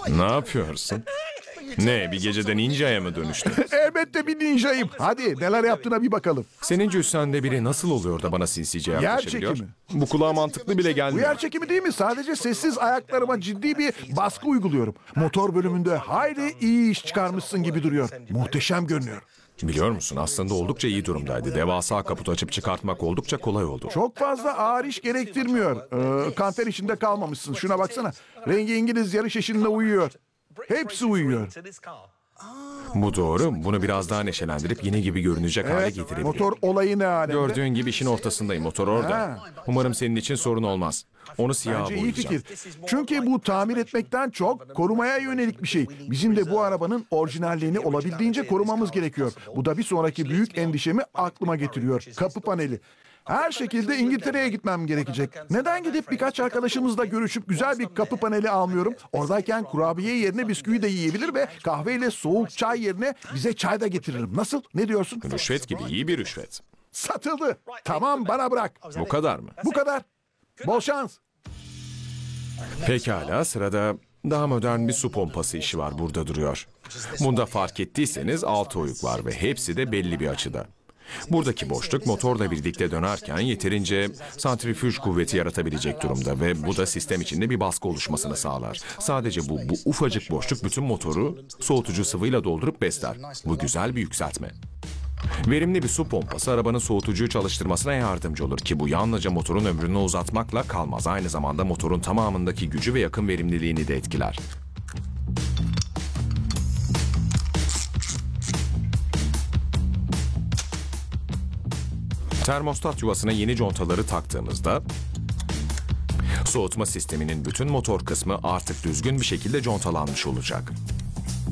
Ne yapıyorsun? Ne, bir gecede ninjaya mı dönüştün? Elbette bir ninjayım. Hadi neler yaptığına bir bakalım. Senin cüssende biri nasıl oluyor da bana sinsice yaklaşabiliyor? çekimi. Bu kulağa mantıklı bile Bu gelmiyor. yer çekimi değil mi? Sadece sessiz ayaklarıma ciddi bir baskı uyguluyorum. Motor bölümünde hayli iyi iş çıkarmışsın gibi duruyor. Muhteşem görünüyor. Biliyor musun, aslında oldukça iyi durumdaydı. Devasa kaputu açıp çıkartmak oldukça kolay oldu. Çok fazla ağır iş gerektirmiyor. Kanter içinde kalmamışsın. Şuna baksana. Rengi İngiliz yarış eşinle uyuyor. Hepsi uyuyor. Bu doğru. Bunu biraz daha neşelendirip yeni gibi görünecek hale Evet, getirebilirim. motor olayı ne alemde? Gördüğün gibi işin ortasındayım. Motor orada. Ha. Umarım senin için sorun olmaz. Onu siyaha Bence iyi boyayacağım. fikir. Çünkü bu tamir etmekten çok korumaya yönelik bir şey. Bizim de bu arabanın orijinalliğini olabildiğince korumamız gerekiyor. Bu da bir sonraki büyük endişemi aklıma getiriyor. Kapı paneli. Her şekilde İngiltere'ye gitmem gerekecek. Neden gidip birkaç arkadaşımızla görüşüp güzel bir kapı paneli almıyorum? Oradayken kurabiye yerine bisküvi de yiyebilir ve kahveyle soğuk çay yerine bize çay da getiririm. Nasıl? Ne diyorsun? Rüşvet gibi iyi bir rüşvet. Satıldı. Tamam, bana bırak. Bu kadar mı? Bu kadar. Bol şans. Pekala, sırada daha modern bir su pompası işi var, burada duruyor. Bunda fark ettiyseniz 6 oyuk var ve hepsi de belli bir açıda. Buradaki boşluk motorla birlikte dönerken yeterince santrifüj kuvveti yaratabilecek durumda ve bu da sistem içinde bir baskı oluşmasını sağlar. Sadece bu ufacık boşluk bütün motoru soğutucu sıvıyla doldurup besler. Bu güzel bir yükseltme. Verimli bir su pompası arabanın soğutucuyu çalıştırmasına yardımcı olur ki bu yalnızca motorun ömrünü uzatmakla kalmaz. Aynı zamanda motorun tamamındaki gücü ve yakın verimliliğini de etkiler. Termostat yuvasına yeni contaları taktığımızda soğutma sisteminin bütün motor kısmı artık düzgün bir şekilde contalanmış olacak.